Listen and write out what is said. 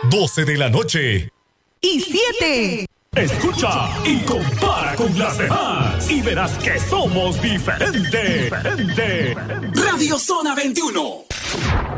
12 de la noche. Y 7. Escucha y compara con las demás y verás que somos diferentes. Radio Zona 21.